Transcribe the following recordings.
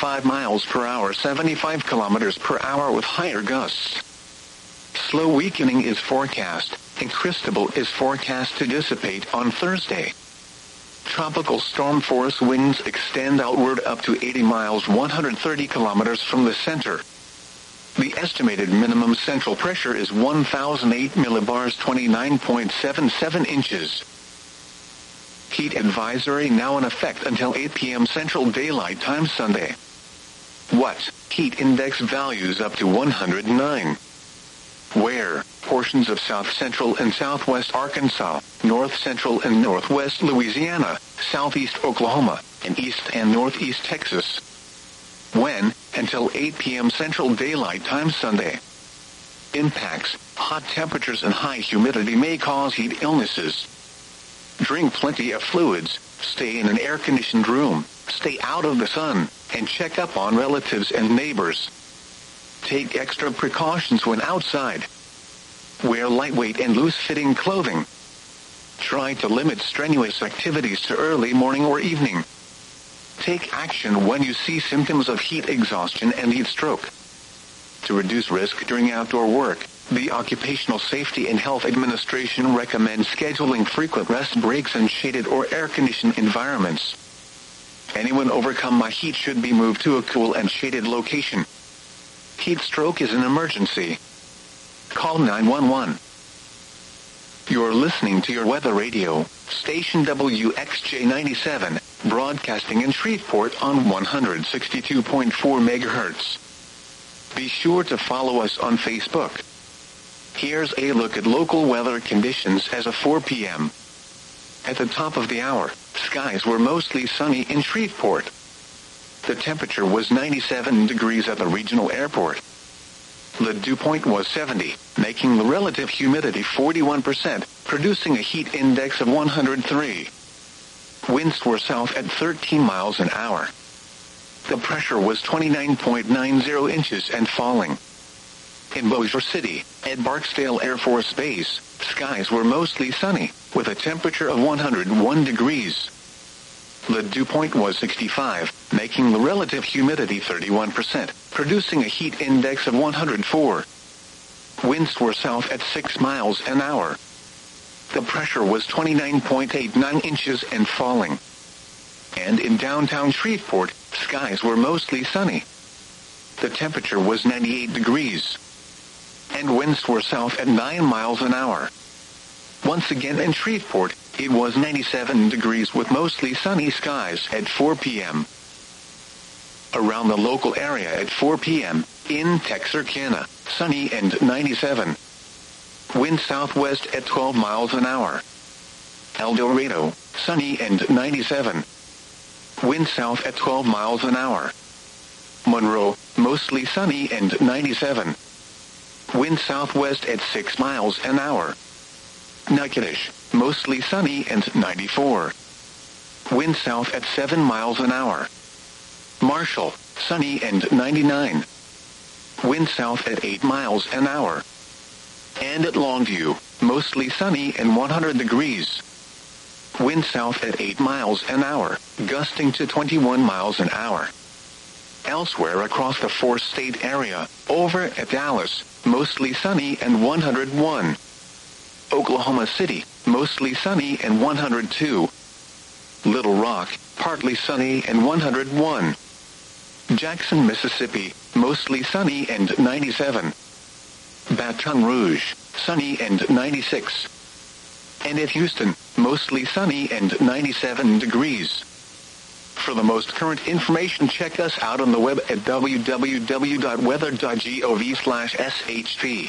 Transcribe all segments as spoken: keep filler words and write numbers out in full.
five miles per hour, seventy-five kilometers per hour with higher gusts. Slow weakening is forecast, and Cristobal is forecast to dissipate on Thursday. Tropical storm force winds extend outward up to eighty miles, one hundred thirty kilometers from the center. The estimated minimum central pressure is one thousand eight millibars, twenty-nine point seven seven inches. Heat advisory now in effect until eight p.m. Central Daylight Time Sunday. What? Heat index values up to one hundred nine. Where? Portions of south-central and southwest Arkansas, north-central and northwest Louisiana, southeast Oklahoma, and east and northeast Texas. When? Until eight p.m. Central Daylight Time Sunday. Impacts: hot temperatures and high humidity may cause heat illnesses. Drink plenty of fluids, stay in an air-conditioned room, stay out of the sun, and check up on relatives and neighbors. Take extra precautions when outside. Wear lightweight and loose-fitting clothing. Try to limit strenuous activities to early morning or evening. Take action when you see symptoms of heat exhaustion and heat stroke. To reduce risk during outdoor work, the Occupational Safety and Health Administration recommends scheduling frequent rest breaks in shaded or air-conditioned environments. Anyone overcome by heat should be moved to a cool and shaded location. Heat stroke is an emergency. Call nine one one. You're listening to your weather radio, station W X J ninety-seven, broadcasting in Shreveport on one hundred sixty-two point four megahertz. Be sure to follow us on Facebook. Here's a look at local weather conditions as of four p.m. At the top of the hour, skies were mostly sunny in Shreveport. The temperature was ninety-seven degrees at the regional airport. The dew point was seventy, making the relative humidity forty-one percent, producing a heat index of one hundred three. Winds were south at thirteen miles an hour. The pressure was twenty-nine point nine zero inches and falling. In Bossier City, at Barksdale Air Force Base, skies were mostly sunny, with a temperature of one hundred one degrees. The dew point was sixty-five, making the relative humidity thirty-one percent, producing a heat index of one hundred four. Winds were south at six miles an hour. The pressure was twenty-nine point eight nine inches and falling. And in downtown Shreveport, skies were mostly sunny. The temperature was ninety-eight degrees. And winds were south at nine miles an hour. Once again in Shreveport, it was ninety-seven degrees with mostly sunny skies at four p.m. Around the local area at four p.m., in Texarkana, sunny and ninety-seven. Wind southwest at twelve miles an hour. El Dorado, sunny and ninety-seven. Wind south at twelve miles an hour. Monroe, mostly sunny and ninety-seven. Wind southwest at six miles an hour. Natchitoches, mostly sunny and ninety-four. Wind south at seven miles an hour. Marshall, sunny and ninety-nine. Wind south at eight miles an hour. And at Longview, mostly sunny and one hundred degrees. Wind south at eight miles an hour, gusting to twenty-one miles an hour. Elsewhere across the four-state area, over at Dallas, mostly sunny and one hundred one. Oklahoma City, mostly sunny and one hundred two. Little Rock, partly sunny and one hundred one. Jackson, Mississippi, mostly sunny and ninety-seven. Baton Rouge, sunny and ninety-six. And at Houston, mostly sunny and ninety-seven degrees. For the most current information, check us out on the web at w w w dot weather dot gov slash s h p.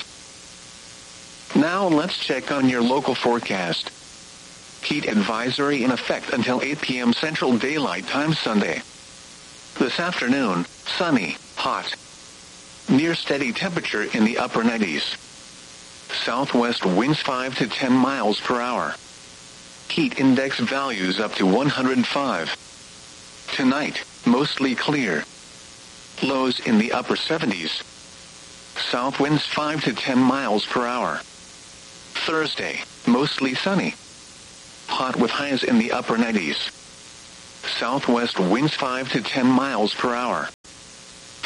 Now let's check on your local forecast. Heat advisory in effect until eight p.m. Central Daylight Time Sunday. This afternoon, sunny, hot. Near steady temperature in the upper nineties. Southwest winds five to ten miles per hour. Heat index values up to one hundred five. Tonight, mostly clear. Lows in the upper seventies. South winds five to ten miles per hour. Thursday, mostly sunny. Hot with highs in the upper nineties. Southwest winds five to ten miles per hour.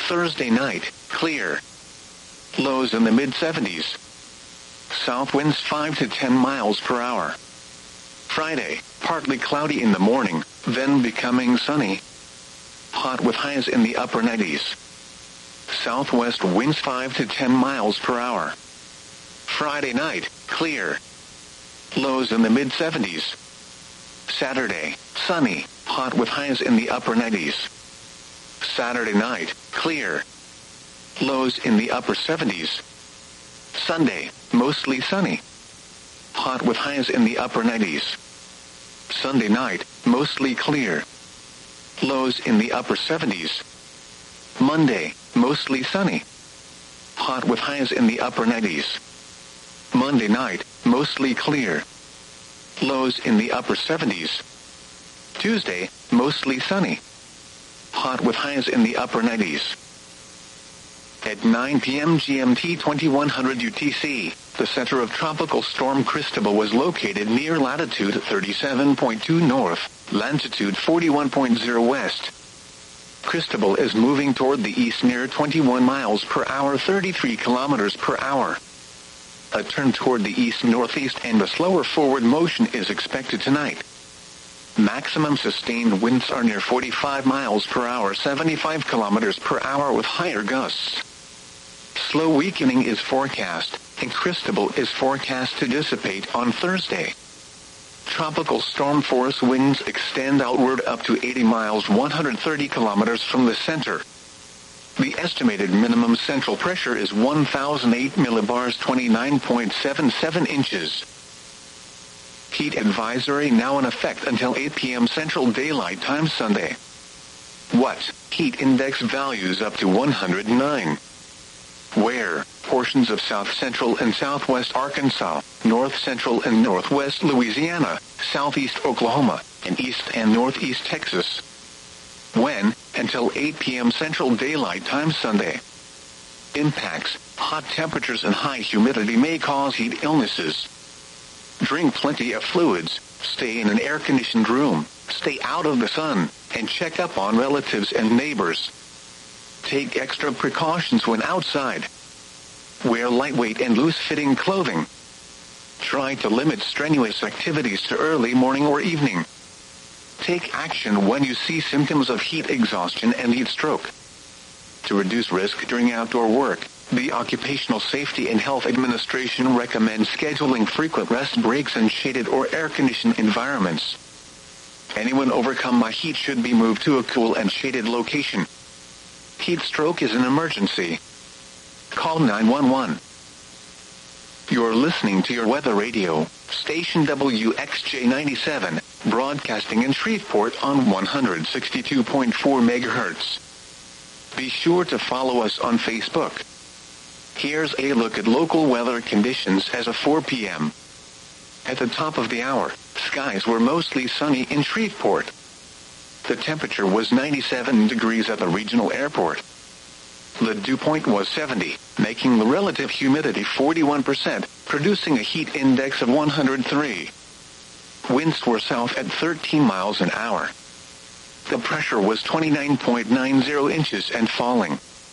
Thursday night, clear. Lows in the mid seventies. South winds five to ten miles per hour. Friday, partly cloudy in the morning, then becoming sunny. Hot with highs in the upper nineties. Southwest winds five to ten miles per hour. Friday night, clear. Lows in the mid seventies. Saturday, sunny, hot with highs in the upper nineties. Saturday night, clear. Lows in the upper seventies. Sunday, mostly sunny. Hot with highs in the upper nineties. Sunday night, mostly clear. Lows in the upper seventies. Monday, mostly sunny. Hot with highs in the upper nineties. Monday night, mostly clear. Lows in the upper seventies. Tuesday, mostly sunny. Hot with highs in the upper nineties. At nine p.m. G M T twenty-one hundred U T C, the center of Tropical Storm Cristobal was located near latitude thirty-seven point two north, longitude forty-one point zero west. Cristobal is moving toward the east near twenty-one miles per hour, thirty-three kilometers per hour. A turn toward the east-northeast and a slower forward motion is expected tonight. Maximum sustained winds are near forty-five miles per hour, seventy-five kilometers per hour with higher gusts. Slow weakening is forecast, and Cristobal is forecast to dissipate on Thursday. Tropical storm force winds extend outward up to eighty miles, one hundred thirty kilometers from the center. The estimated minimum central pressure is one thousand eight millibars, twenty-nine point seven seven inches. Heat advisory now in effect until eight p.m. Central Daylight Time Sunday. What? Heat index values up to one hundred nine. Where? Portions of south central and southwest Arkansas, north central and northwest Louisiana, southeast Oklahoma, and east and northeast Texas. When? Until eight p.m. Central Daylight Time Sunday. Impacts: hot temperatures and high humidity may cause heat illnesses. Drink plenty of fluids, stay in an air-conditioned room, stay out of the sun, and check up on relatives and neighbors. Take extra precautions when outside. Wear lightweight and loose-fitting clothing. Try to limit strenuous activities to early morning or evening. Take action when you see symptoms of heat exhaustion and heat stroke. To reduce risk during outdoor work, the Occupational Safety and Health Administration recommends scheduling frequent rest breaks in shaded or air-conditioned environments. Anyone overcome by heat should be moved to a cool and shaded location. Heat stroke is an emergency. Call nine one one. You're listening to your weather radio, station W X J ninety-seven, broadcasting in Shreveport on one hundred sixty-two point four megahertz. Be sure to follow us on Facebook. Here's a look at local weather conditions as of four p.m. At the top of the hour, skies were mostly sunny in Shreveport. The temperature was ninety-seven degrees at the regional airport. The dew point was seventy, making the relative humidity forty-one percent, producing a heat index of one hundred three. Winds were south at thirteen miles an hour. The pressure was twenty-nine point nine zero inches and falling.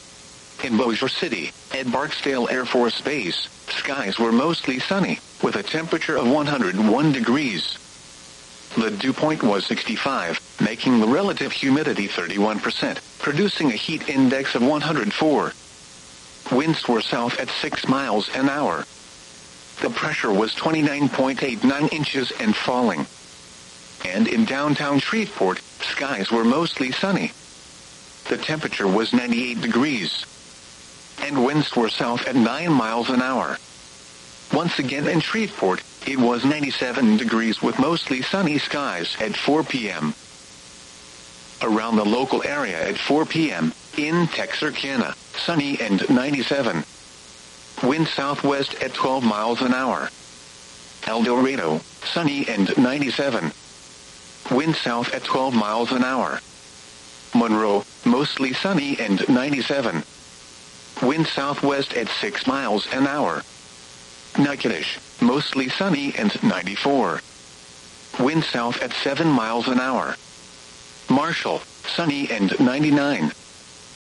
In Bossier City, at Barksdale Air Force Base, skies were mostly sunny, with a temperature of one hundred one degrees. The dew point was sixty-five, making the relative humidity thirty-one percent, producing a heat index of one hundred four. Winds were south at six miles an hour. The pressure was twenty-nine point eight nine inches and falling. And in downtown Shreveport, skies were mostly sunny. The temperature was ninety-eight degrees. And winds were south at nine miles an hour. Once again in Shreveport, it was ninety-seven degrees with mostly sunny skies at four p.m. Around the local area at four p.m., in Texarkana, sunny and ninety-seven. Wind southwest at twelve miles an hour. El Dorado, sunny and ninety-seven. Wind south at twelve miles an hour. Monroe, mostly sunny and ninety-seven. Wind southwest at six miles an hour. Natchitoches, mostly sunny and ninety-four. Wind south at seven miles an hour. Marshall, sunny and ninety-nine. Wind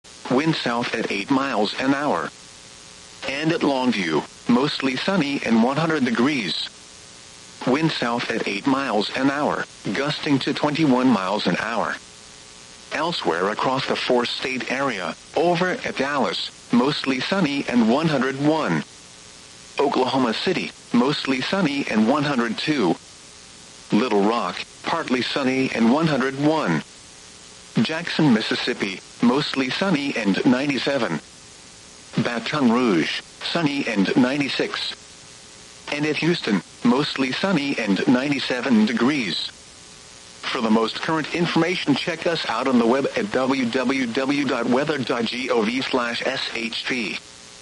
wind south at eight miles an hour. And at Longview, mostly sunny and one hundred degrees. Wind south at eight miles an hour, gusting to twenty-one miles an hour. Elsewhere across the four-state area, over at Dallas, mostly sunny and one hundred one. Oklahoma City, mostly sunny and one hundred two. Little Rock, partly sunny and one hundred one. Jackson, Mississippi, mostly sunny and ninety-seven. Baton Rouge, sunny and ninety-six. And at Houston, mostly sunny and ninety-seven degrees. For the most current information, check us out on the web at w w w dot weather dot gov slash s h p.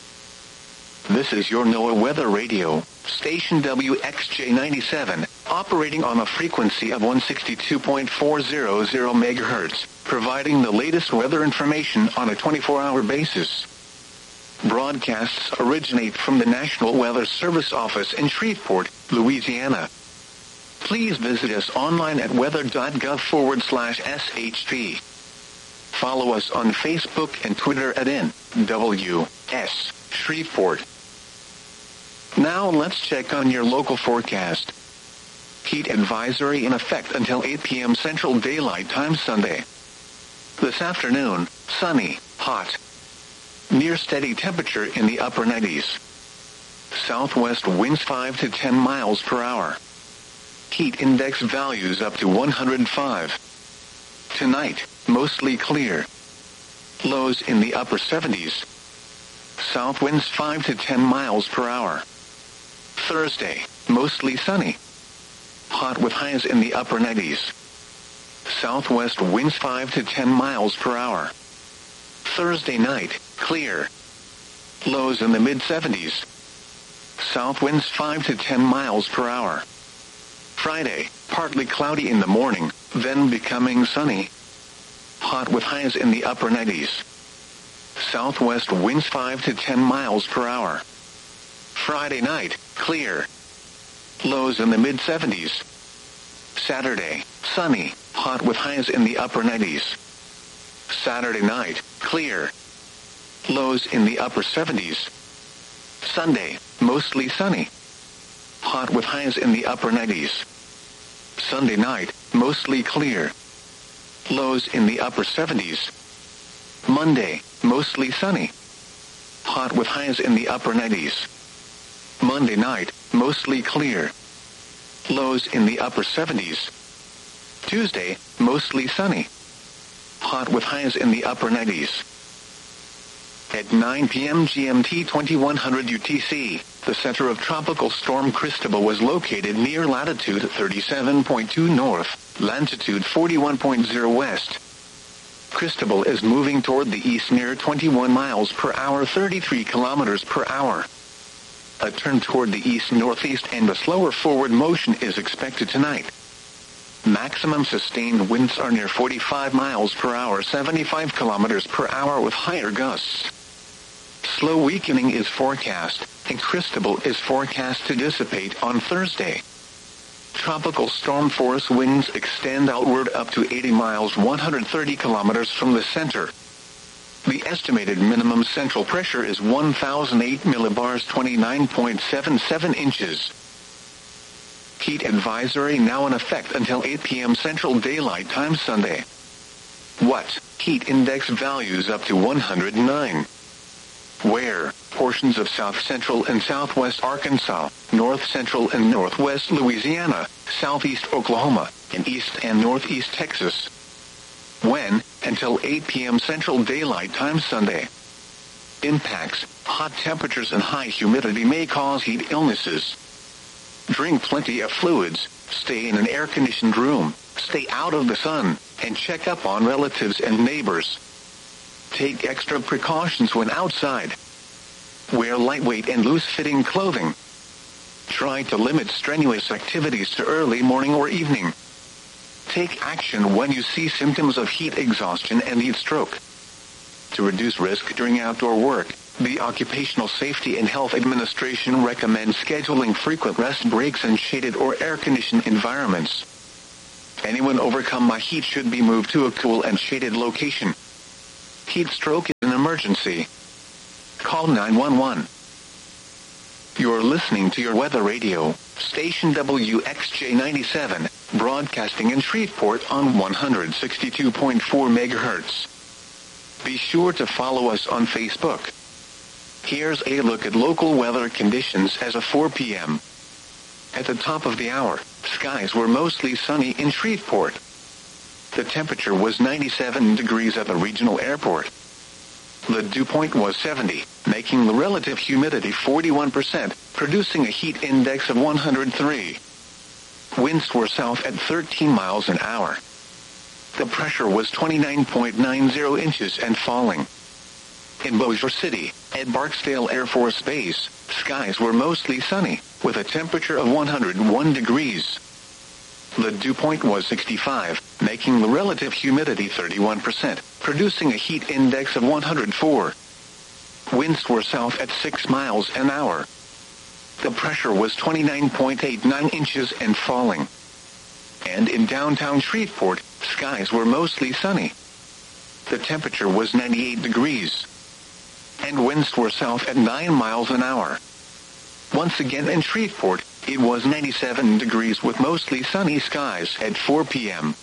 This is your NOAA Weather Radio, station W X J ninety-seven, operating on a frequency of one sixty-two point four hundred megahertz, providing the latest weather information on a twenty-four hour basis. Broadcasts originate from the National Weather Service office in Shreveport, Louisiana. Please visit us online at weather.gov forward slash SHP. Follow us on Facebook and Twitter at N W S Shreveport. Now let's check on your local forecast. Heat advisory in effect until eight p m Central Daylight Time Sunday. This afternoon, sunny, hot. Near steady temperature in the upper nineties. Southwest winds five to ten miles per hour. Heat index values up to one hundred five. Tonight, mostly clear. Lows in the upper seventies. South winds five to ten miles per hour. Thursday, mostly sunny. Hot with highs in the upper nineties. Southwest winds five to ten miles per hour. Thursday night, clear. Lows in the mid seventies. South winds five to ten miles per hour. Friday, partly cloudy in the morning, then becoming sunny. Hot with highs in the upper nineties. Southwest winds five to ten miles per hour. Friday night, clear. Lows in the mid seventies. Saturday, sunny, hot with highs in the upper nineties. Saturday night, clear. Lows in the upper seventies. Sunday, mostly sunny. Hot with highs in the upper nineties. Sunday night, mostly clear. Lows in the upper seventies. Monday, mostly sunny. Hot with highs in the upper nineties. Monday night, mostly clear. Lows in the upper seventies. Tuesday, mostly sunny. Hot with highs in the upper nineties. At nine p m G M T twenty-one hundred U T C, the center of Tropical Storm Cristobal was located near latitude thirty-seven point two north, longitude forty-one point zero west. Cristobal is moving toward the east near twenty-one miles per hour, thirty-three kilometers per hour. A turn toward the east-northeast and a slower forward motion is expected tonight. Maximum sustained winds are near forty-five miles per hour, seventy-five kilometers per hour with higher gusts. Slow weakening is forecast, and Cristobal is forecast to dissipate on Thursday. Tropical storm force winds extend outward up to eighty miles, one hundred thirty kilometers from the center. The estimated minimum central pressure is one thousand eight millibars, twenty-nine point seven seven inches. Heat advisory now in effect until eight p m Central Daylight Time Sunday. What? Heat index values up to one hundred nine. Where? Portions of south central and southwest Arkansas, north central and northwest Louisiana, southeast Oklahoma, and east and northeast Texas. When? Until eight p m Central Daylight Time Sunday. Impacts: hot temperatures and high humidity may cause heat illnesses. Drink plenty of fluids, stay in an air-conditioned room, stay out of the sun, and check up on relatives and neighbors. Take extra precautions when outside. Wear lightweight and loose-fitting clothing. Try to limit strenuous activities to early morning or evening. Take action when you see symptoms of heat exhaustion and heat stroke. To reduce risk during outdoor work, the Occupational Safety and Health Administration recommends scheduling frequent rest breaks in shaded or air-conditioned environments. Anyone overcome by heat should be moved to a cool and shaded location. Heat stroke is an emergency, call nine one one. You're listening to your weather radio, station W X J ninety-seven, broadcasting in Shreveport on one hundred sixty-two point four megahertz. Be sure to follow us on Facebook. Here's a look at local weather conditions as of four p.m. At the top of the hour, skies were mostly sunny in Shreveport. The temperature was ninety-seven degrees at the regional airport. The dew point was seventy, making the relative humidity forty-one percent, producing a heat index of one hundred three. Winds were south at thirteen miles an hour. The pressure was twenty-nine point nine zero inches and falling. In Bossier City, at Barksdale Air Force Base, skies were mostly sunny, with a temperature of one hundred one degrees. The dew point was sixty-five, making the relative humidity thirty-one percent, producing a heat index of one hundred four. Winds were south at six miles an hour. The pressure was twenty-nine point eight nine inches and falling. And in downtown Shreveport, skies were mostly sunny. The temperature was ninety-eight degrees. And winds were south at nine miles an hour. Once again in Shreveport, it was ninety-seven degrees with mostly sunny skies at four p.m.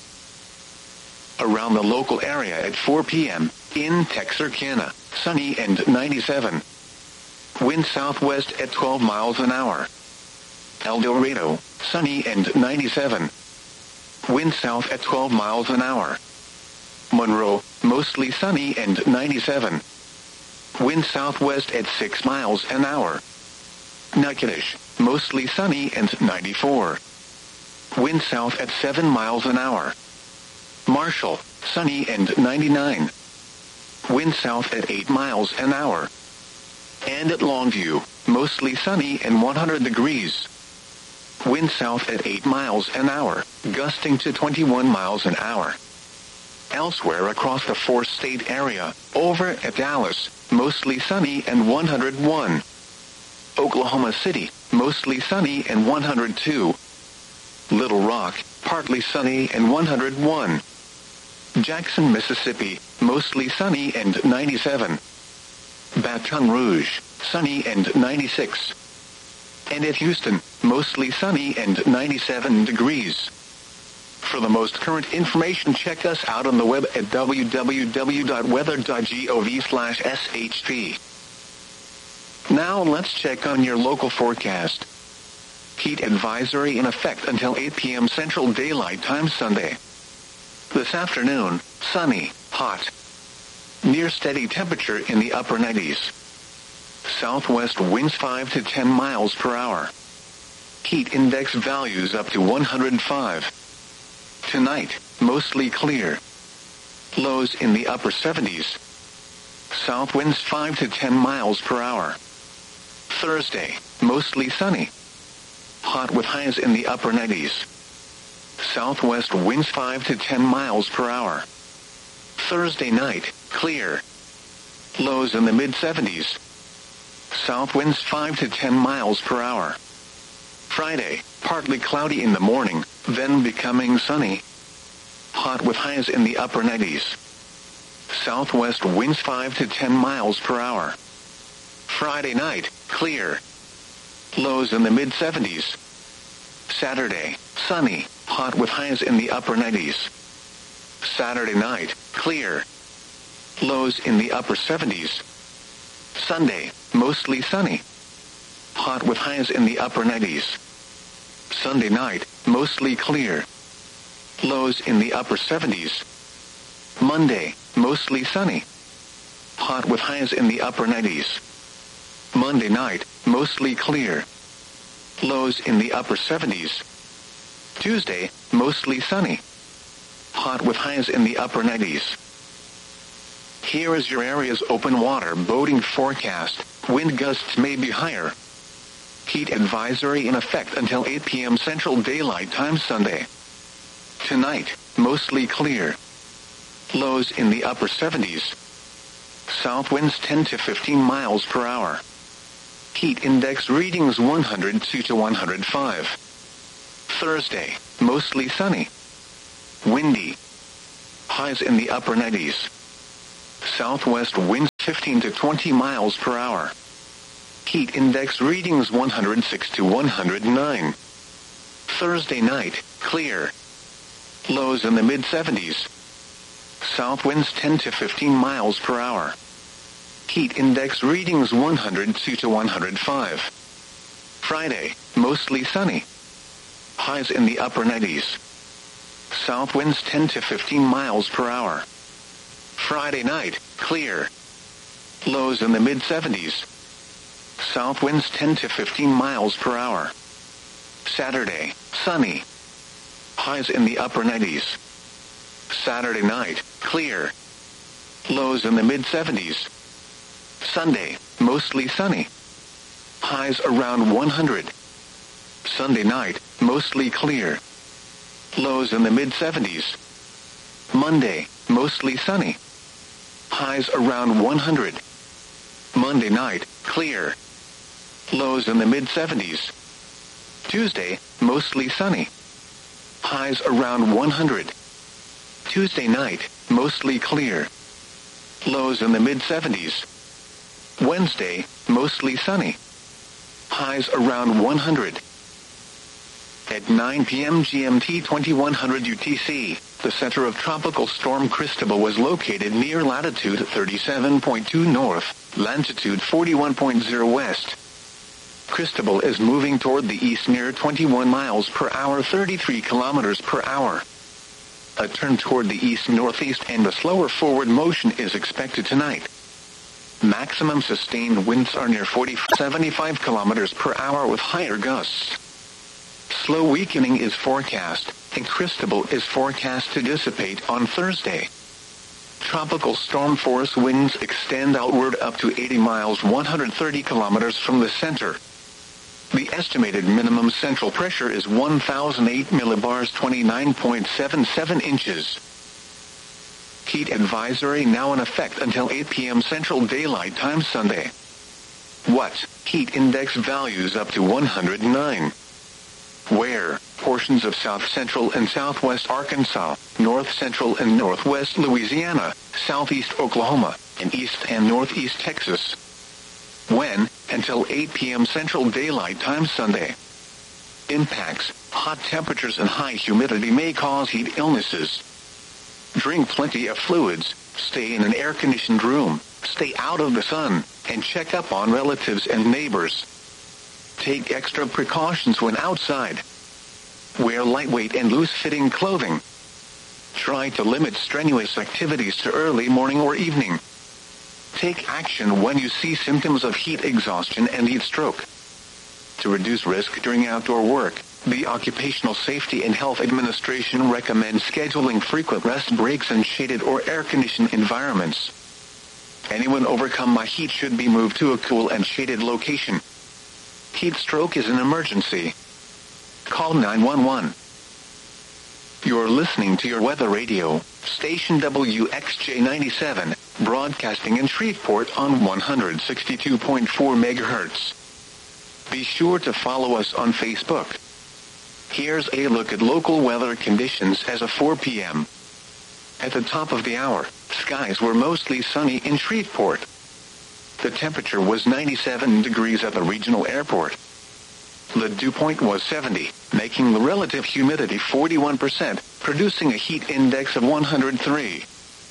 Around the local area at four p.m., in Texarkana, sunny and ninety-seven. Wind southwest at twelve miles an hour. El Dorado, sunny and ninety-seven. Wind south at twelve miles an hour. Monroe, mostly sunny and ninety-seven. Wind southwest at six miles an hour. Natchitoches, mostly sunny and ninety-four. Wind south at seven miles an hour. Marshall, sunny and ninety-nine. Wind south at eight miles an hour. And at Longview, mostly sunny and one hundred degrees. Wind south at eight miles an hour, gusting to twenty-one miles an hour. Elsewhere across the four-state area, over at Dallas, mostly sunny and one hundred one. Oklahoma City, mostly sunny and one hundred two. Little Rock, partly sunny and one hundred one. Jackson, Mississippi, mostly sunny and ninety-seven. Baton Rouge, sunny and ninety-six. And at Houston, mostly sunny and ninety-seven degrees. For the most current information, check us out on the web at w w w dot weather dot gov slash s h p. Now let's check on your local forecast. Heat advisory in effect until eight p.m. Central Daylight Time Sunday. This afternoon, sunny, hot. Near steady temperature in the upper nineties. Southwest winds five to ten miles per hour. Heat index values up to one hundred five. Tonight, mostly clear. Lows in the upper seventies. South winds five to ten miles per hour. Thursday, mostly sunny. Hot with highs in the upper nineties. Southwest winds five to ten miles per hour. Thursday night, clear. Lows in the mid seventies. South winds five to ten miles per hour. Friday, partly cloudy in the morning, then becoming sunny. Hot with highs in the upper nineties. Southwest winds five to ten miles per hour. Friday night, clear. Lows in the mid seventies. Saturday, sunny, hot with highs in the upper nineties. Saturday night, clear. Lows in the upper seventies. Sunday, mostly sunny. Hot with highs in the upper nineties. Sunday night, mostly clear. Lows in the upper seventies. Monday, mostly sunny. Hot with highs in the upper nineties. Monday night, mostly clear. Lows in the upper seventies. Tuesday, mostly sunny. Hot with highs in the upper nineties. Here is your area's open water boating forecast. Wind gusts may be higher. Heat advisory in effect until eight p.m. Central Daylight Time Sunday. Tonight, mostly clear. Lows in the upper seventies. South winds ten to fifteen miles per hour. Heat index readings one hundred two to one hundred five. Thursday, mostly sunny. Windy. Highs in the upper nineties. southwest winds fifteen to twenty miles per hour. Heat index readings one hundred six to one hundred nine. Thursday night, clear. Lows in the mid seventies. South winds ten to fifteen miles per hour. Heat index readings one hundred two to one hundred five. Friday, mostly sunny. Highs in the upper nineties. South winds ten to fifteen miles per hour. Friday night, clear. Lows in the mid seventies. South winds ten to fifteen miles per hour. Saturday, sunny. Highs in the upper nineties. Saturday night, clear. Lows in the mid seventies. Sunday, mostly sunny. Highs around one hundred. Sunday night, mostly clear. Lows in the mid seventies. Monday, mostly sunny. Highs around one hundred. Monday night, clear. Lows in the mid seventies. Tuesday, mostly sunny. Highs around one hundred. Tuesday night, mostly clear. Lows in the mid seventies. Wednesday, mostly sunny. Highs around one hundred. At nine p.m. G M T twenty-one hundred U T C, the center of Tropical Storm Cristobal was located near latitude thirty-seven point two north, longitude forty-one point zero west. Cristobal is moving toward the east near twenty-one miles per hour, thirty-three kilometers per hour. A turn toward the east-northeast and a slower forward motion is expected tonight. Maximum sustained winds are near forty to seventy-five kilometers per hour with higher gusts. Slow weakening is forecast, and Cristobal is forecast to dissipate on Thursday. Tropical storm force winds extend outward up to eighty miles, one hundred thirty kilometers from the center. The estimated minimum central pressure is one thousand eight millibars, twenty-nine point seven seven inches. Heat advisory now in effect until eight p.m. Central Daylight Time Sunday. Watts, heat index values up to one hundred nine. Where, portions of south central and southwest Arkansas, north central and northwest Louisiana, southeast Oklahoma, and east and northeast Texas. When, until eight p.m. Central Daylight Time Sunday. Impacts, hot temperatures and high humidity may cause heat illnesses. Drink plenty of fluids, stay in an air-conditioned room, stay out of the sun, and check up on relatives and neighbors. Take extra precautions when outside. Wear lightweight and loose-fitting clothing. Try to limit strenuous activities to early morning or evening. Take action when you see symptoms of heat exhaustion and heat stroke. To reduce risk during outdoor work, the Occupational Safety and Health Administration recommends scheduling frequent rest breaks in shaded or air-conditioned environments. Anyone overcome by heat should be moved to a cool and shaded location. Heat stroke is an emergency. Call nine one one. You're listening to your weather radio, station W X J ninety-seven, broadcasting in Shreveport on one hundred sixty-two point four megahertz. Be sure to follow us on Facebook. Here's a look at local weather conditions as of four p.m. At the top of the hour, skies were mostly sunny in Shreveport. The temperature was ninety-seven degrees at the regional airport. The dew point was seventy, making the relative humidity forty-one percent, producing a heat index of one hundred three.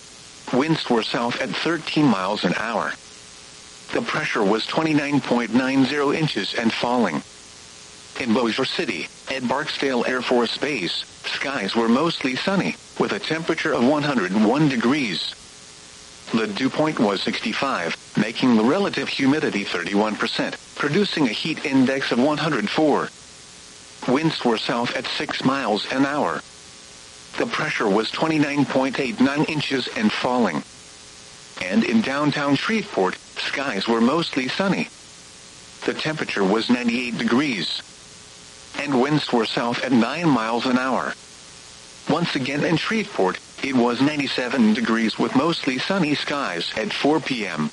Winds were south at thirteen miles an hour. The pressure was twenty-nine point nine zero inches and falling. In Bossier City, at Barksdale Air Force Base, skies were mostly sunny, with a temperature of one hundred one degrees. The dew point was sixty-five, making the relative humidity thirty-one percent, producing a heat index of one hundred four. Winds were south at six miles an hour. The pressure was twenty-nine point eight nine inches and falling. And in downtown Shreveport, skies were mostly sunny. The temperature was ninety-eight degrees. And winds were south at nine miles an hour. Once again in Shreveport, it was ninety-seven degrees with mostly sunny skies at four p.m.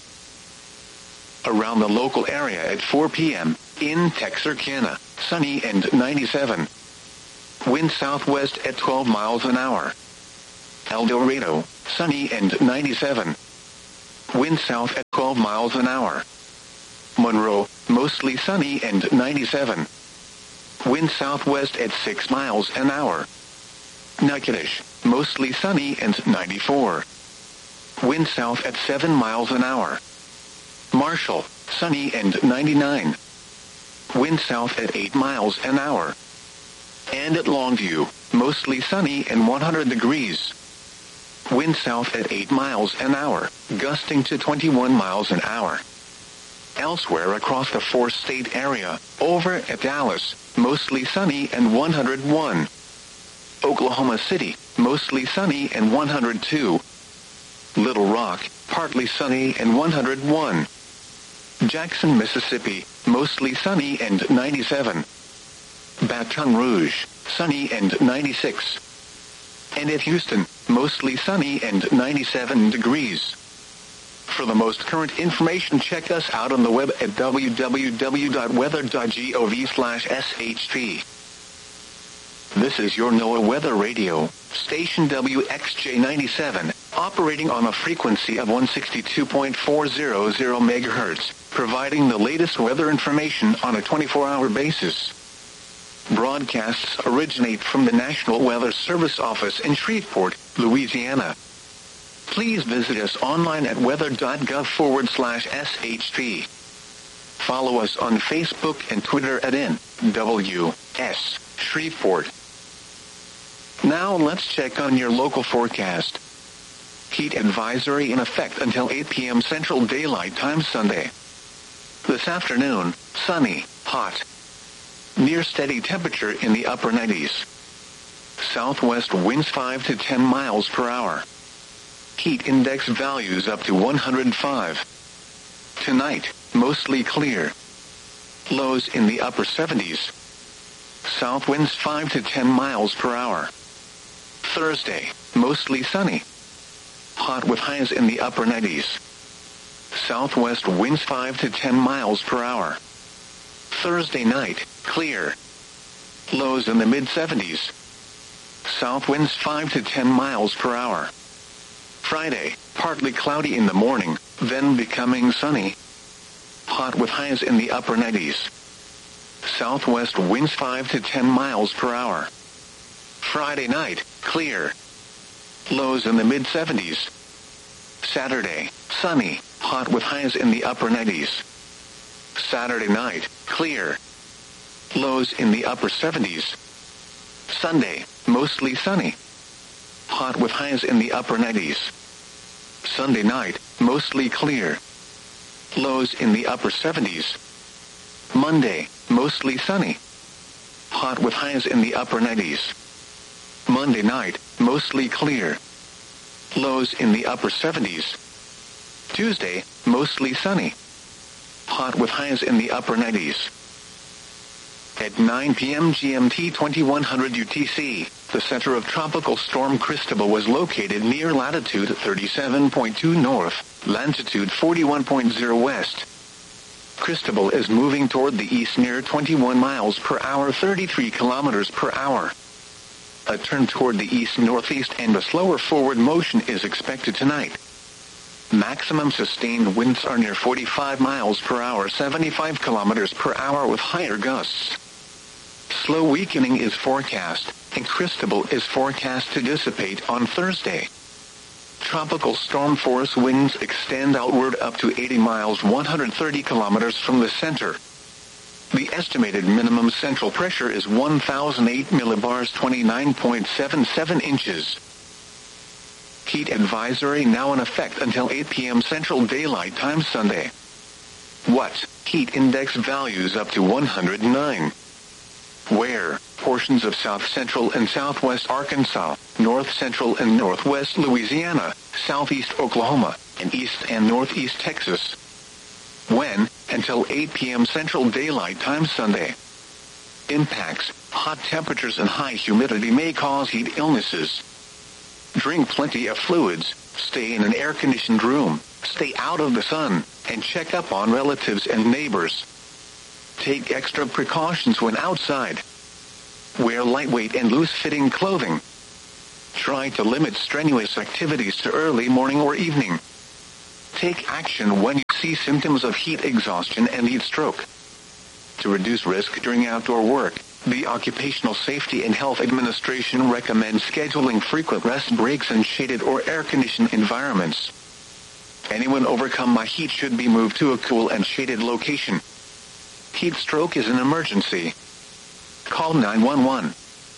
Around the local area at four p.m., in Texarkana, sunny and ninety-seven. Wind southwest at twelve miles an hour. El Dorado, sunny and ninety-seven. Wind south at twelve miles an hour. Monroe, mostly sunny and ninety-seven. Wind southwest at six miles an hour. Natchitoches, mostly sunny and ninety-four. Wind south at seven miles an hour. Marshall, sunny and ninety-nine. Wind south at eight miles an hour. And at Longview, mostly sunny and one hundred degrees. Wind south at eight miles an hour, gusting to twenty-one miles an hour. Elsewhere across the four-state area, over at Dallas, mostly sunny and one hundred one. Oklahoma City, mostly sunny and one hundred two. Little Rock, partly sunny and one hundred one. Jackson, Mississippi, mostly sunny and ninety-seven. Baton Rouge, sunny and ninety-six. And at Houston, mostly sunny and ninety-seven degrees. For the most current information, check us out on the web at w w w dot weather dot gov slash s h p. This is your NOAA Weather Radio, station W X J ninety-seven, operating on a frequency of one sixty-two point four hundred megahertz, providing the latest weather information on a twenty-four hour basis. Broadcasts originate from the National Weather Service office in Shreveport, Louisiana. Please visit us online at weather.gov forward slash SHP. Follow us on Facebook and Twitter at N W S Shreveport. Now let's check on your local forecast. Heat advisory in effect until eight p m Central Daylight Time Sunday. This afternoon, sunny, hot. Near steady temperature in the upper nineties. Southwest winds five to ten miles per hour. Heat index values up to one hundred five. Tonight, mostly clear. Lows in the upper seventies. South winds five to ten miles per hour. Thursday, mostly sunny. Hot with highs in the upper nineties. Southwest winds five to ten miles per hour. Thursday night, clear. Lows in the mid seventies. South winds five to ten miles per hour. Friday, partly cloudy in the morning, then becoming sunny. Hot with highs in the upper nineties. Southwest winds five to ten miles per hour. Friday night, clear. Lows in the mid seventies. Saturday, sunny, hot with highs in the upper nineties. Saturday night, clear. Lows in the upper seventies. Sunday, mostly sunny. Hot with highs in the upper nineties. Sunday night, mostly clear. Lows in the upper seventies. Monday, mostly sunny. Hot with highs in the upper nineties. Monday night, mostly clear. Lows in the upper seventies. Tuesday, mostly sunny. Hot with highs in the upper nineties. At nine p m G M T twenty-one hundred U T C, the center of Tropical Storm Cristobal was located near latitude thirty-seven point two north, longitude forty-one point zero west. Cristobal is moving toward the east near twenty-one miles per hour, thirty-three kilometers per hour. A turn toward the east-northeast and a slower forward motion is expected tonight. Maximum sustained winds are near forty-five miles per hour, seventy-five kilometers per hour with higher gusts. Slow weakening is forecast, and Cristobal is forecast to dissipate on Thursday. Tropical storm force winds extend outward up to eighty miles, one hundred thirty kilometers from the center. The estimated minimum central pressure is one thousand eight millibars, twenty-nine point seven seven inches. Heat advisory now in effect until eight p m Central Daylight Time Sunday. What? Heat index values up to one hundred nine. Where? Portions of south-central and southwest Arkansas, north-central and northwest Louisiana, southeast Oklahoma, and east and northeast Texas. When? Until eight p m Central Daylight Time Sunday. Impacts: hot temperatures and high humidity may cause heat illnesses. Drink plenty of fluids, stay in an air-conditioned room, stay out of the sun, and check up on relatives and neighbors. Take extra precautions when outside. Wear lightweight and loose-fitting clothing. Try to limit strenuous activities to early morning or evening. Take action when you see symptoms of heat exhaustion and heat stroke. To reduce risk during outdoor work, the Occupational Safety and Health Administration recommends scheduling frequent rest breaks in shaded or air-conditioned environments. Anyone overcome by heat should be moved to a cool and shaded location. Heat stroke is an emergency. Call nine one one.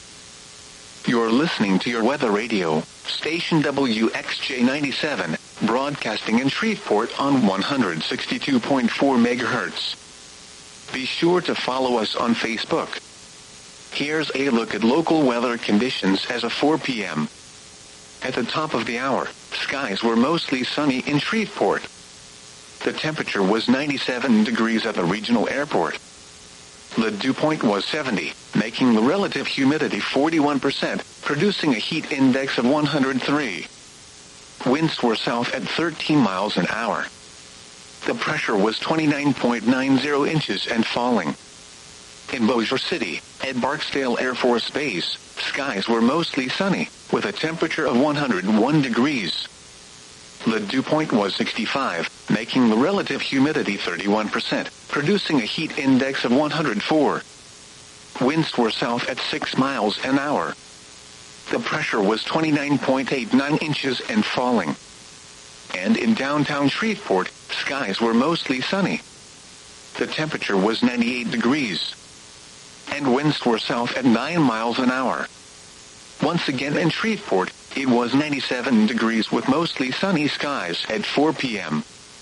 You're listening to your weather radio, station W X J ninety-seven, broadcasting in Shreveport on one hundred sixty-two point four megahertz. Be sure to follow us on Facebook. Here's a look at local weather conditions as of four p.m. At the top of the hour, skies were mostly sunny in Shreveport. The temperature was ninety-seven degrees at the regional airport. The dew point was seventy, making the relative humidity forty-one percent, producing a heat index of one hundred three. Winds were south at thirteen miles an hour. The pressure was twenty-nine point nine zero inches and falling. In Bossier City, at Barksdale Air Force Base, skies were mostly sunny, with a temperature of one hundred one degrees. The dew point was sixty-five, making the relative humidity thirty-one percent, producing a heat index of one hundred four. Winds were south at six miles an hour. The pressure was twenty-nine point eight nine inches and falling. And in downtown Shreveport, skies were mostly sunny. The temperature was ninety-eight degrees. And winds were south at nine miles an hour. Once again in Shreveport, it was ninety-seven degrees with mostly sunny skies at four p.m.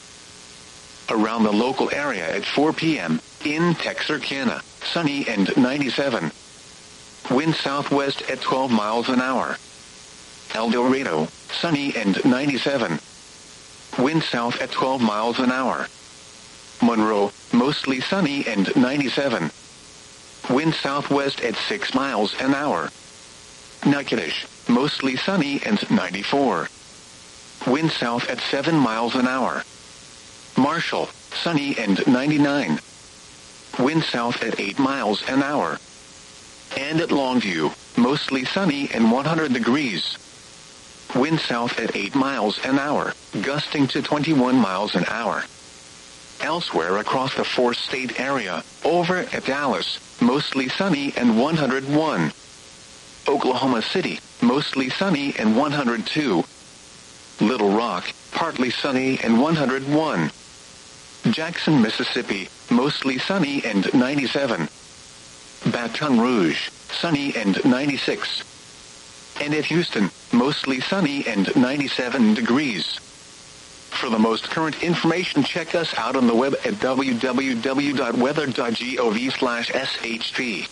Around the local area at four p.m., in Texarkana, sunny and ninety-seven. Wind southwest at twelve miles an hour. El Dorado, sunny and ninety-seven. Wind south at twelve miles an hour. Monroe, mostly sunny and ninety-seven. Wind southwest at six miles an hour. Natchitoches, mostly sunny and ninety-four. Wind south at seven miles an hour. Marshall, sunny and ninety-nine. Wind south at eight miles an hour. And at Longview, mostly sunny and one hundred degrees. Wind south at eight miles an hour, gusting to twenty-one miles an hour. Elsewhere across the four-state area, over at Dallas, mostly sunny and one hundred one. Oklahoma City, mostly sunny and one hundred two. Little Rock, partly sunny and one hundred one. Jackson, Mississippi, mostly sunny and ninety-seven. Baton Rouge, sunny and ninety-six. And at Houston, mostly sunny and ninety-seven degrees. For the most current information, check us out on the web at w w w dot weather dot gov slash s h p.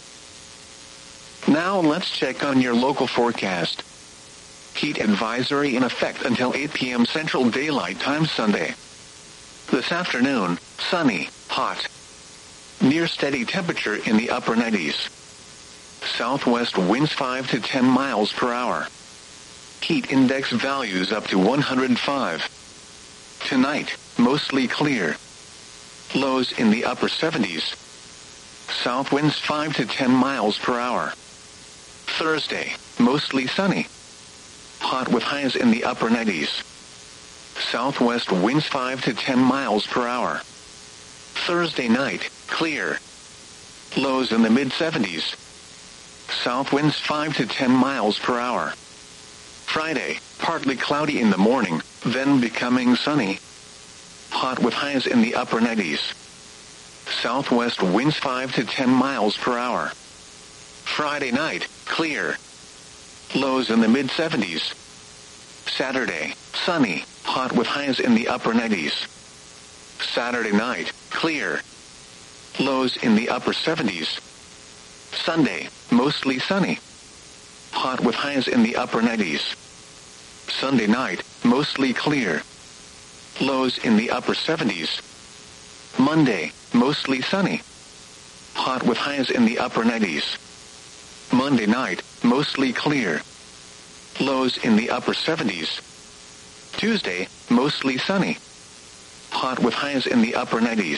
Now let's check on your local forecast. Heat advisory in effect until eight p.m. Central Daylight Time Sunday. This afternoon, sunny, hot. Near steady temperature in the upper nineties. Southwest winds five to ten miles per hour. Heat index values up to one hundred five. Tonight, mostly clear. Lows in the upper seventies. South winds five to ten miles per hour. Thursday, mostly sunny. Hot with highs in the upper nineties. Southwest winds five to ten miles per hour. Thursday night, clear. Lows in the mid seventies. South winds five to ten miles per hour. Friday, partly cloudy in the morning, then becoming sunny. Hot with highs in the upper nineties. Southwest winds five to ten miles per hour. Friday night, clear. Lows in the mid seventies. Saturday, sunny, hot with highs in the upper nineties. Saturday night, clear. Lows in the upper seventies. Sunday, mostly sunny. Hot with highs in the upper nineties. Sunday night, mostly clear. Lows in the upper seventies. Monday, mostly sunny. Hot with highs in the upper nineties. Monday night, mostly clear. Lows in the upper seventies. Tuesday, mostly sunny. Hot with highs in the upper nineties.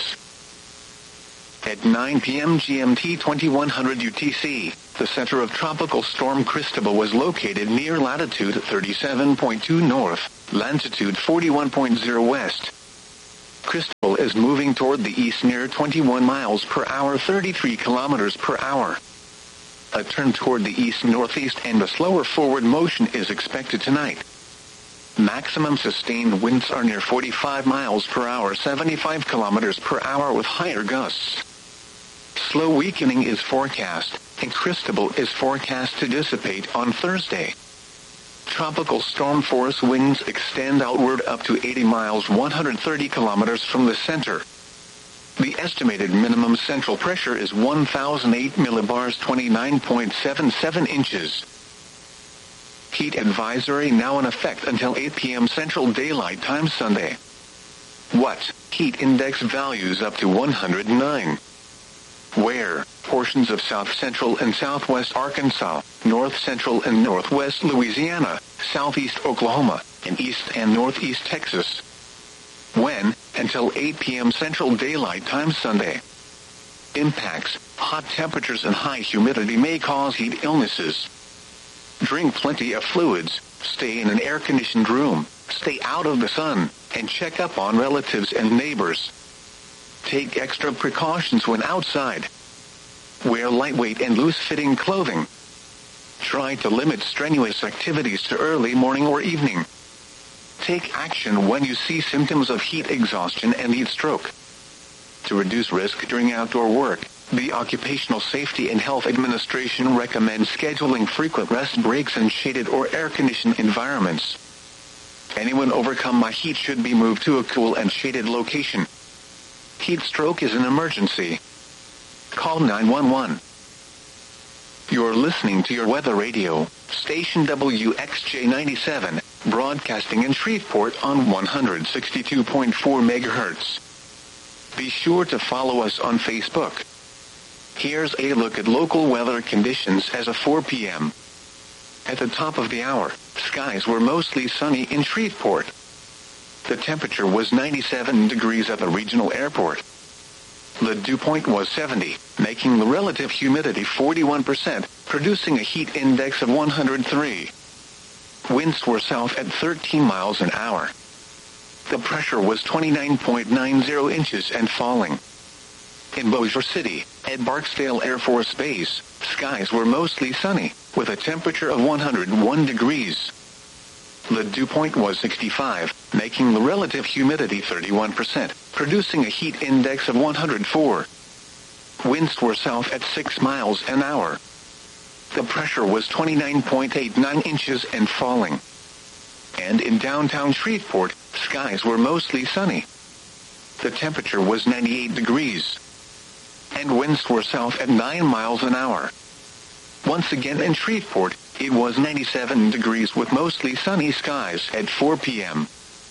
At nine p.m. G M T twenty-one hundred U T C, the center of Tropical Storm Cristobal was located near latitude thirty-seven point two north, longitude forty-one point zero west, Cristobal is moving toward the east near twenty-one miles per hour, thirty-three kilometers per hour. A turn toward the east-northeast and a slower forward motion is expected tonight. Maximum sustained winds are near forty-five miles per hour, seventy-five kilometers per hour with higher gusts. Slow weakening is forecast, and Cristobal is forecast to dissipate on Thursday. Tropical storm force winds extend outward up to eighty miles, one hundred thirty kilometers from the center. The estimated minimum central pressure is one thousand eight millibars, twenty-nine point seven seven inches. Heat advisory now in effect until eight p.m. Central Daylight Time Sunday. What? Heat index values up to one hundred nine. Where? Portions of south-central and southwest Arkansas, north-central and northwest Louisiana, southeast Oklahoma, and east and northeast Texas. When? Until eight p.m. Central Daylight Time Sunday. Impacts: hot temperatures and high humidity may cause heat illnesses. Drink plenty of fluids, stay in an air-conditioned room, stay out of the sun, and check up on relatives and neighbors. Take extra precautions when outside. Wear lightweight and loose-fitting clothing. Try to limit strenuous activities to early morning or evening. Take action when you see symptoms of heat exhaustion and heat stroke. To reduce risk during outdoor work, the Occupational Safety and Health Administration recommends scheduling frequent rest breaks in shaded or air-conditioned environments. Anyone overcome by heat should be moved to a cool and shaded location. Heat stroke is an emergency. Call nine one one. You're listening to your weather radio, station W X J ninety-seven, broadcasting in Shreveport on one hundred sixty-two point four megahertz. Be sure to follow us on Facebook. Here's a look at local weather conditions as of four p.m. At the top of the hour, skies were mostly sunny in Shreveport. The temperature was ninety-seven degrees at the regional airport. The dew point was seventy, making the relative humidity forty-one percent, producing a heat index of one hundred three. Winds were south at thirteen miles an hour. The pressure was twenty-nine point nine zero inches and falling. In Bossier City, at Barksdale Air Force Base, skies were mostly sunny, with a temperature of one hundred one degrees. The dew point was sixty-five, making the relative humidity thirty-one percent, producing a heat index of one hundred four. Winds were south at six miles an hour. The pressure was twenty-nine point eight nine inches and falling. And in downtown Shreveport, skies were mostly sunny. The temperature was ninety-eight degrees. And winds were south at nine miles an hour. Once again in Shreveport, it was ninety-seven degrees with mostly sunny skies at four p.m.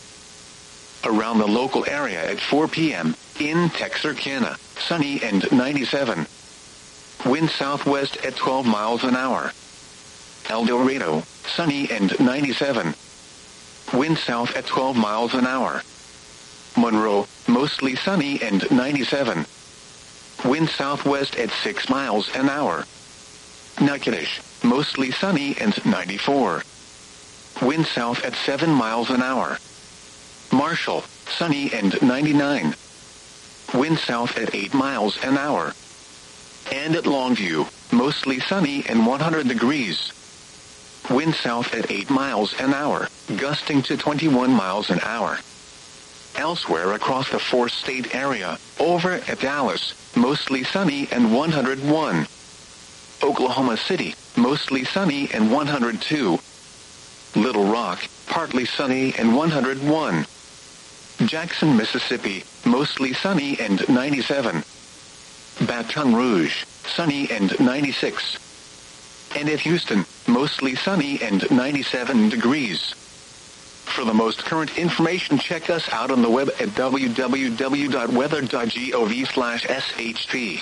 Around the local area at four p.m., in Texarkana, sunny and ninety-seven. Wind southwest at twelve miles an hour. El Dorado, sunny and ninety-seven. Wind south at twelve miles an hour. Monroe, mostly sunny and ninety-seven. Wind southwest at six miles an hour. Natchitoches, mostly sunny and ninety-four. Wind south at seven miles an hour. Marshall, sunny and ninety-nine. Wind south at eight miles an hour. And at Longview, mostly sunny and one hundred degrees. Wind south at eight miles an hour, gusting to twenty-one miles an hour. Elsewhere across the four-state area, over at Dallas, mostly sunny and one hundred one. Oklahoma City, mostly sunny and one hundred two. Little Rock, partly sunny and one hundred one. Jackson, Mississippi, mostly sunny and ninety-seven. Baton Rouge, sunny and ninety-six. And at Houston, mostly sunny and ninety-seven degrees. For the most current information, check us out on the web at w w w dot weather dot gov slash s h p.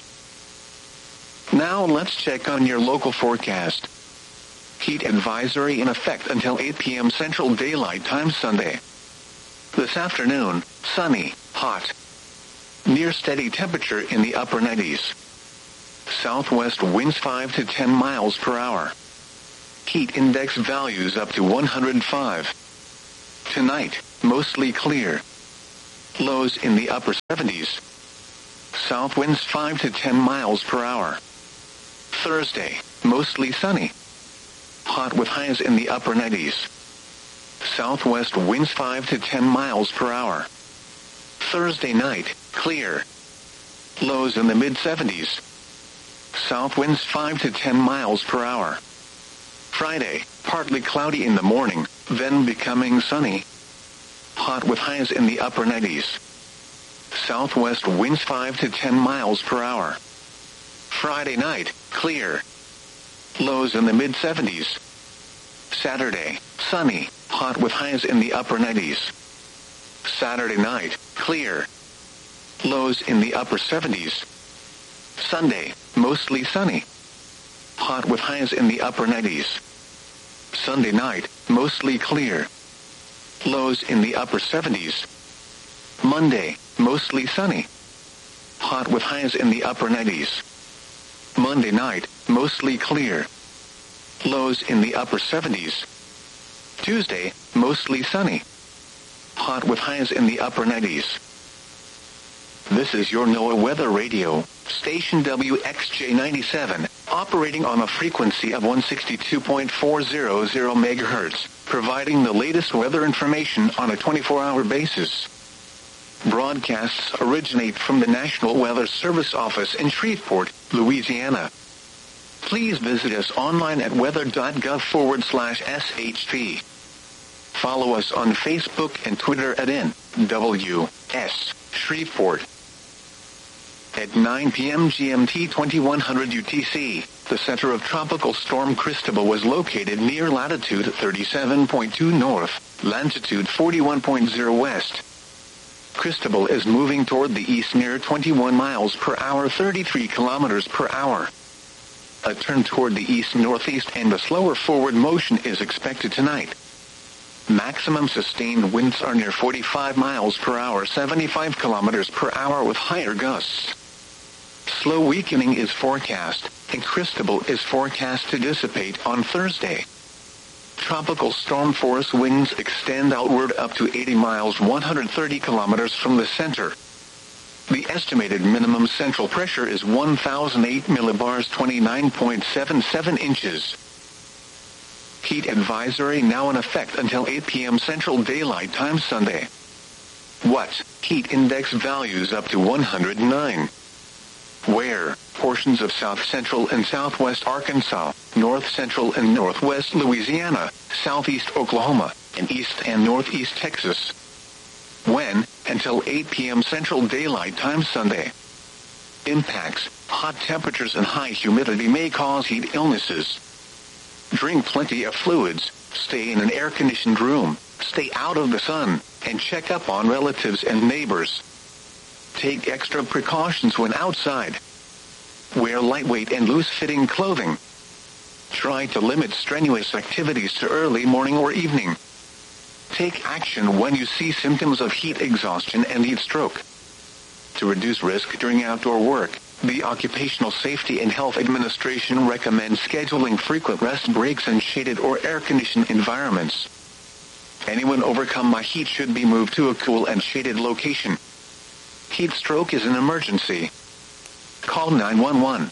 Now let's check on your local forecast. Heat advisory in effect until eight p.m. Central Daylight Time Sunday. This afternoon, sunny, hot. Near steady temperature in the upper nineties. Southwest winds five to ten miles per hour. Heat index values up to one hundred five. Tonight, mostly clear. Lows in the upper seventies. South winds five to ten miles per hour. Thursday, mostly sunny. Hot with highs in the upper nineties. Southwest winds five to ten miles per hour. Thursday night, clear. Lows in the mid seventies. South winds five to ten miles per hour. Friday, partly cloudy in the morning, then becoming sunny. Hot with highs in the upper nineties. Southwest winds five to ten miles per hour. Friday night, clear. Lows in the mid seventies. Saturday, sunny, hot with highs in the upper nineties. Saturday night, clear. Lows in the upper seventies. Sunday, mostly sunny. Hot with highs in the upper nineties. Sunday night, mostly clear. Lows in the upper seventies. Monday, mostly sunny. Hot with highs in the upper nineties. Monday night, mostly clear. Lows in the upper seventies. Tuesday, mostly sunny. Hot with highs in the upper nineties. This is your NOAA Weather Radio, station W X J ninety-seven, operating on a frequency of one sixty-two point four hundred megahertz, providing the latest weather information on a twenty-four hour basis. Broadcasts originate from the National Weather Service office in Shreveport, Louisiana. Please visit us online at weather.gov forward slash SHP. Follow us on Facebook and Twitter at N W S Shreveport. At nine p.m. G M T twenty-one hundred U T C, the center of Tropical Storm Cristobal was located near latitude thirty-seven point two north, longitude forty-one point zero west. Cristobal is moving toward the east near twenty-one miles per hour, thirty-three kilometers per hour. A turn toward the east-northeast and a slower forward motion is expected tonight. Maximum sustained winds are near forty-five miles per hour, seventy-five kilometers per hour with higher gusts. Slow weakening is forecast, and Cristobal is forecast to dissipate on Thursday. Tropical storm force winds extend outward up to eighty miles, one hundred thirty kilometers from the center. The estimated minimum central pressure is one thousand eight millibars, twenty-nine point seven seven inches. Heat advisory now in effect until eight p.m. Central Daylight Time Sunday. Watts, heat index values up to one hundred nine. Where, portions of south-central and southwest Arkansas, north-central and northwest Louisiana, southeast Oklahoma, and east and northeast Texas. When, until eight p.m. Central Daylight Time Sunday. Impacts, hot temperatures and high humidity may cause heat illnesses. Drink plenty of fluids, stay in an air-conditioned room, stay out of the sun, and check up on relatives and neighbors. Take extra precautions when outside. Wear lightweight and loose-fitting clothing. Try to limit strenuous activities to early morning or evening. Take action when you see symptoms of heat exhaustion and heat stroke. To reduce risk during outdoor work, the Occupational Safety and Health Administration recommends scheduling frequent rest breaks in shaded or air-conditioned environments. Anyone overcome by heat should be moved to a cool and shaded location. Heat stroke is an emergency. Call nine one one.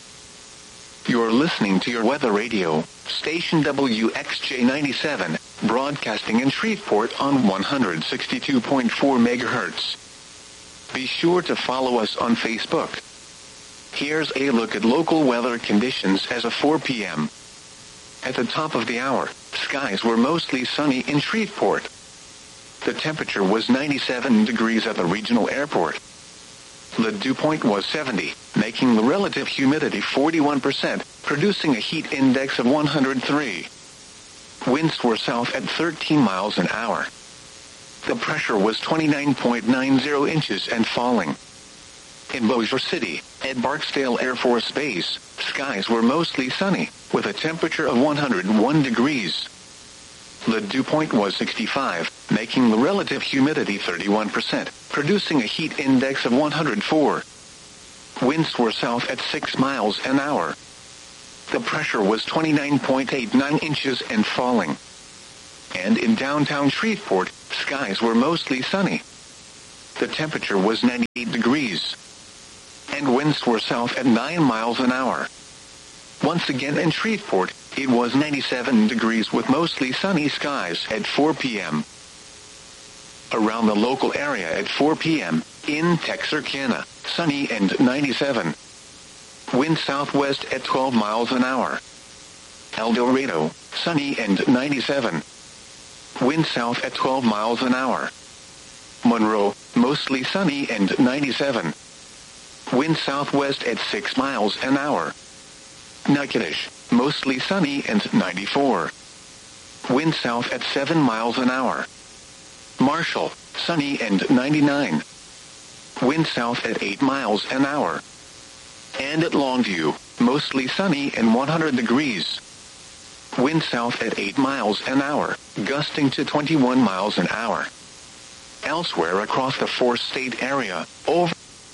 You're listening to your weather radio, station W X J ninety-seven, broadcasting in Shreveport on one sixty-two point four megahertz. Be sure to follow us on Facebook. Here's a look at local weather conditions as of four p.m. At the top of the hour, skies were mostly sunny in Shreveport. The temperature was ninety-seven degrees at the regional airport. The dew point was seventy, making the relative humidity forty-one percent, producing a heat index of one hundred three. Winds were south at thirteen miles an hour. The pressure was twenty-nine point nine zero inches and falling. In Bossier City, at Barksdale Air Force Base, skies were mostly sunny, with a temperature of one hundred one degrees. The dew point was sixty-five, making the relative humidity thirty-one percent, producing a heat index of one hundred four. Winds were south at six miles an hour. The pressure was twenty-nine point eight nine inches and falling. And in downtown Shreveport, skies were mostly sunny. the temperature was ninety-eight degrees. And winds were south at nine miles an hour. Once again in Shreveport, it was ninety-seven degrees with mostly sunny skies at four p.m. Around the local area at four p.m., in Texarkana, sunny and ninety-seven. Wind southwest at twelve miles an hour. El Dorado, sunny and ninety-seven. Wind south at twelve miles an hour. Monroe, mostly sunny and ninety-seven. Wind southwest at six miles an hour. Natchitoches, mostly sunny and ninety-four. Wind south at seven miles an hour. Marshall, sunny and ninety-nine. Wind south at eight miles an hour. And at Longview, mostly sunny and one hundred degrees. Wind south at eight miles an hour, gusting to twenty-one miles an hour. Elsewhere across the four-state area, over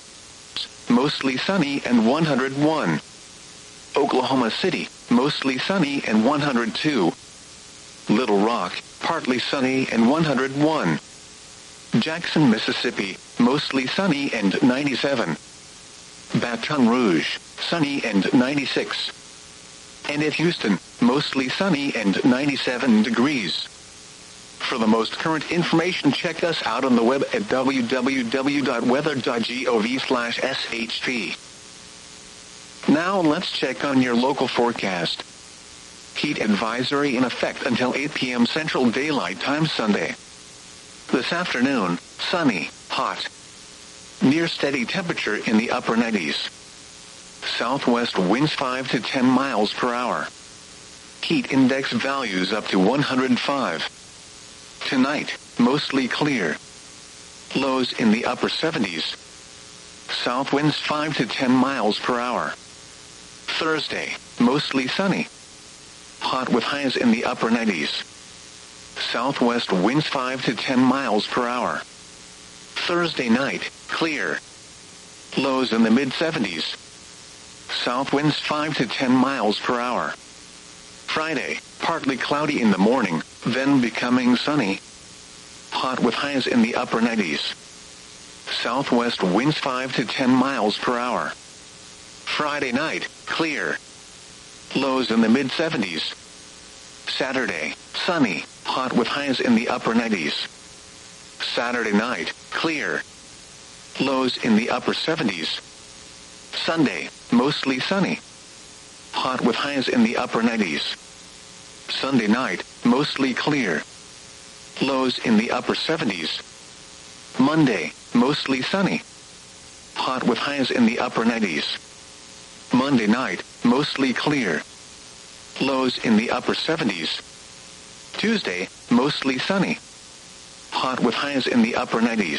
mostly sunny and one hundred one. Oklahoma City, mostly sunny and one hundred two. Little Rock, partly sunny and one hundred one. Jackson, Mississippi, mostly sunny and ninety-seven. Baton Rouge, sunny and ninety-six. And at Houston, mostly sunny and ninety-seven degrees. For the most current information, check us out on the web at w w w dot weather dot gov slash s h p. Now let's check on your local forecast. Heat advisory in effect until eight p.m. Central Daylight Time Sunday. This afternoon, sunny, hot. Near steady temperature in the upper nineties. Southwest winds five to ten miles per hour. Heat index values up to one hundred five. Tonight, mostly clear. Lows in the upper seventies. South winds five to ten miles per hour. Thursday, mostly sunny. Hot with highs in the upper nineties. Southwest winds five to ten miles per hour. Thursday night, clear. Lows in the mid seventies. South winds five to ten miles per hour. Friday, partly cloudy in the morning, then becoming sunny. Hot with highs in the upper nineties. Southwest winds five to ten miles per hour. Friday night, clear. Lows in the mid seventies. Saturday, sunny, hot with highs in the upper nineties. Saturday night, clear. Lows in the upper seventies. Sunday, mostly sunny. Hot with highs in the upper nineties. Sunday night, mostly clear. Lows in the upper seventies. Monday, mostly sunny. Hot with highs in the upper nineties. Monday night, mostly clear. Lows in the upper seventies. Tuesday, mostly sunny. Hot with highs in the upper nineties.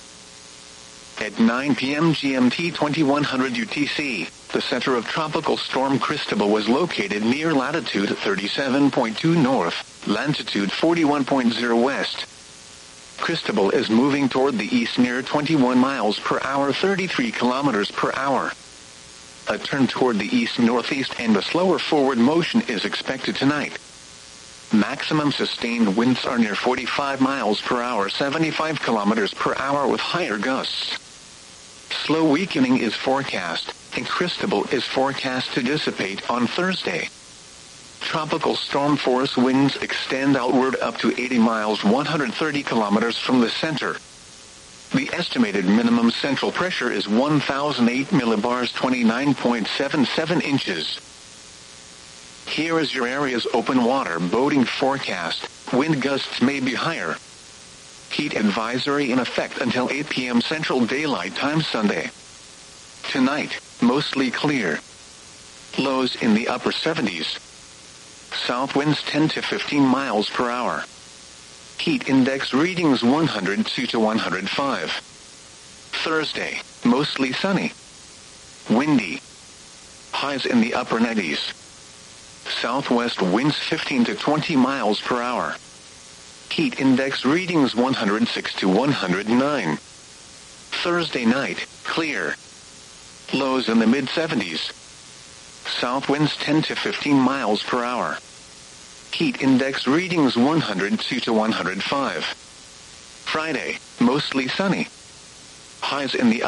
At nine p.m. G M T twenty-one hundred U T C, the center of Tropical Storm Cristobal was located near latitude thirty-seven point two north, longitude forty-one point zero west. Cristobal is moving toward the east near twenty-one miles per hour, thirty-three kilometers per hour. A turn toward the east-northeast and a slower forward motion is expected tonight. Maximum sustained winds are near forty-five miles per hour, seventy-five kilometers per hour with higher gusts. Slow weakening is forecast, and Cristobal is forecast to dissipate on Thursday. Tropical storm force winds extend outward up to eighty miles, one hundred thirty kilometers from the center. The estimated minimum central pressure is one thousand eight millibars, twenty-nine point seven seven inches. Here is your area's open water boating forecast. Wind gusts may be higher. Heat advisory in effect until eight p.m. Central Daylight Time Sunday. Tonight, mostly clear. Lows in the upper seventies. South winds ten to fifteen miles per hour. Heat index readings one hundred two to one hundred five. Thursday, mostly sunny. Windy. Highs in the upper nineties. Southwest winds fifteen to twenty miles per hour. Heat index readings one hundred six to one hundred nine. Thursday night, clear. Lows in the mid seventies. South winds ten to fifteen miles per hour. Heat index readings one hundred two to one hundred five. Friday, mostly sunny. Highs in the